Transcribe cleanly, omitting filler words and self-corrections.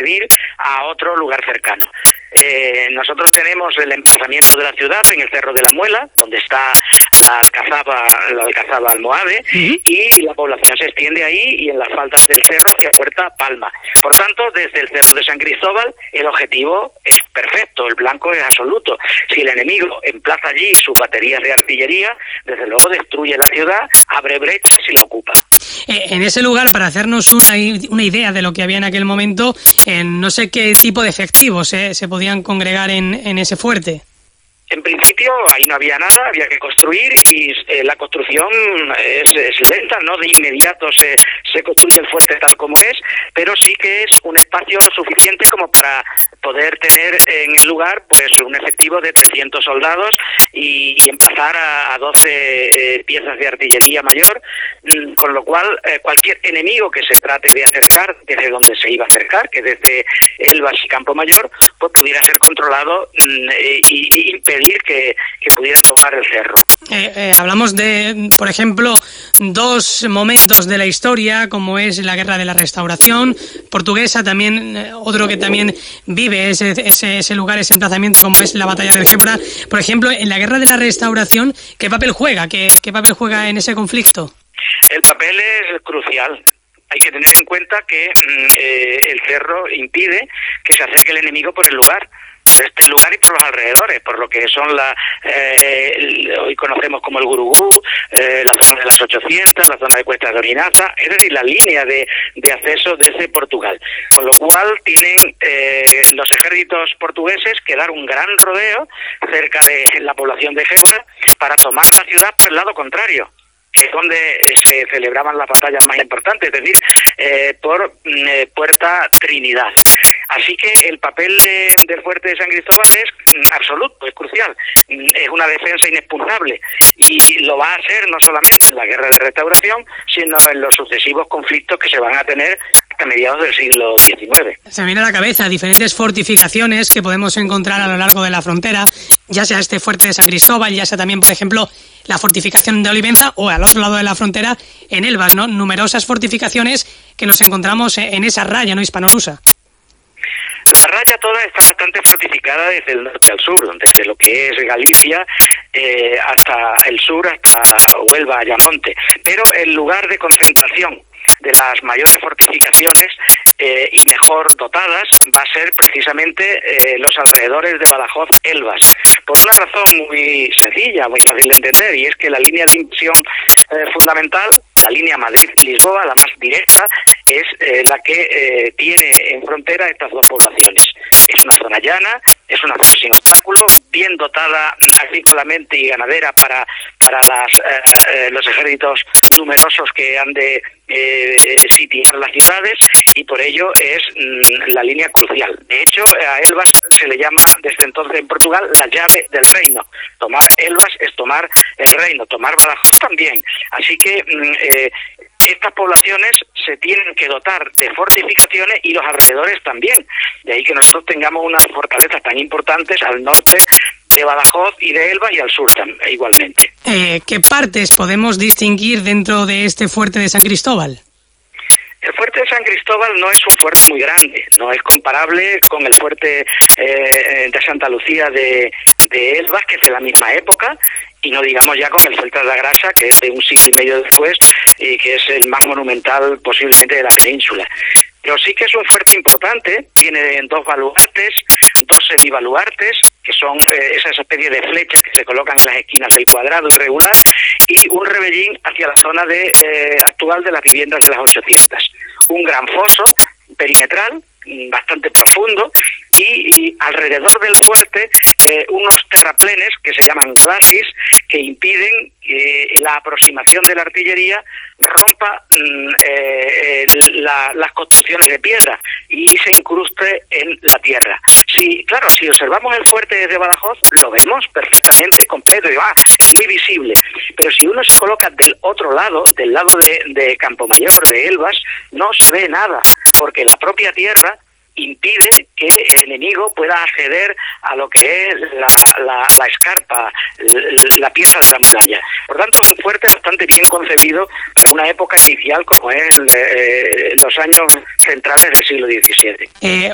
servir a otro lugar cercano. Nosotros tenemos el emplazamiento de la ciudad en el Cerro de la Muela, donde está la Alcazaba Almohade, y la población se extiende ahí y en las faldas del cerro hacia Puerta Palma. Por tanto, desde el Cerro de San Cristóbal el objetivo es perfecto, el blanco es absoluto. Si el enemigo emplaza allí sus baterías de artillería, desde luego destruye la ciudad, abre brechas y la ocupa. En ese lugar, para hacernos una idea de lo que había en aquel momento, no sé qué tipo de efectivos se podían congregar en ese fuerte. En principio ahí no había nada, había que construir y la construcción es lenta, no de inmediato se construye el fuerte tal como es, pero sí que es un espacio suficiente como para poder tener en el lugar pues un efectivo de 300 soldados y emplazar a 12 piezas de artillería mayor, con lo cual cualquier enemigo que se trate de acercar desde donde se iba a acercar, que desde Elvas y Campo Mayor, pues pudiera ser controlado y impedir que pudieran tomar el cerro. Hablamos de, por ejemplo, dos momentos de la historia, como es la Guerra de la Restauración portuguesa, también otro que también vive ese lugar, ese emplazamiento, como es la Batalla del Gébora. Por ejemplo, en la Guerra de la Restauración, ¿qué papel juega? ¿Qué papel juega en ese conflicto? El papel es crucial. Hay que tener en cuenta que el cerro impide que se acerque el enemigo por el lugar. Por este lugar y por los alrededores, por lo que son hoy conocemos como el Gurugú, la zona de las 800, la zona de Cuestas de Orinaza, es decir, la línea de acceso desde Portugal. Con lo cual tienen los ejércitos portugueses que dar un gran rodeo cerca de la población de Gébora para tomar la ciudad por el lado contrario, que es donde se celebraban las batallas más importantes, es decir, por Puerta Trinidad. Así que el papel del fuerte de San Cristóbal es absoluto, es crucial, es una defensa inexpugnable y lo va a ser no solamente en la Guerra de Restauración, sino en los sucesivos conflictos que se van a tener hasta mediados del siglo XIX. Se me viene a la cabeza diferentes fortificaciones que podemos encontrar a lo largo de la frontera, ya sea este fuerte de San Cristóbal, ya sea también, por ejemplo, la fortificación de Olivenza o al otro lado de la frontera en Elvas, ¿no? Numerosas fortificaciones que nos encontramos en esa raya, ¿no?, hispano-rusa. La raya toda está bastante fortificada desde el norte al sur, desde lo que es Galicia hasta el sur, hasta Huelva, Ayamonte. Pero el lugar de concentración de las mayores fortificaciones y mejor dotadas va a ser precisamente los alrededores de Badajoz, Elvas, por una razón muy sencilla, muy fácil de entender, y es que la línea de invasión fundamental, la línea Madrid-Lisboa, la más directa, es la que tiene en frontera estas dos poblaciones. Es una zona llana, es una zona sin obstáculos, bien dotada agrícolamente y ganadera para los ejércitos numerosos que han de sitiar las ciudades, y por ello es la línea crucial. De hecho, a Elvas se le llama desde entonces en Portugal la llave del reino. Tomar Elvas es tomar el reino, tomar Badajoz también. Así que estas poblaciones se tienen que dotar de fortificaciones y los alrededores también. De ahí que nosotros tengamos unas fortalezas tan importantes al norte de Badajoz y de Elvas y al sur igualmente. ¿Qué partes podemos distinguir dentro de este fuerte de San Cristóbal? El fuerte de San Cristóbal no es un fuerte muy grande, no es comparable con el fuerte de Santa Lucía de Elvas, que es de la misma época, y no digamos ya con el fuerte de la Grasa, que es de un siglo y medio después y que es el más monumental posiblemente de la península. Pero sí que es un fuerte importante, tiene dos baluartes, dos semibaluartes, que son esas especies de flechas que se colocan en las esquinas del cuadrado irregular, y un rebellín hacia la zona actual de las viviendas de las 800. Un gran foso perimetral, bastante profundo, y alrededor del fuerte unos terraplenes que se llaman glacis, que impiden que la aproximación de la artillería rompa las construcciones de piedra y se incruste en la tierra. Si observamos el fuerte desde Badajoz, lo vemos perfectamente completo, es muy visible, pero si uno se coloca del otro lado, del lado de Campo Mayor, de Elvas, no se ve nada, porque la propia tierra impide que el enemigo pueda acceder a lo que es la escarpa, la pieza de la muralla. Por tanto, es un fuerte bastante bien concebido para una época inicial como es los años centrales del siglo XVII.